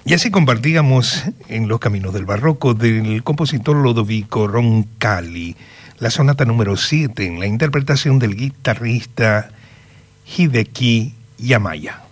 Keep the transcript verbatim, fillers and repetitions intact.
Y así compartíamos en Los Caminos del Barroco del compositor Lodovico Roncalli, la sonata número siete en la interpretación del guitarrista Hideki Yamaya.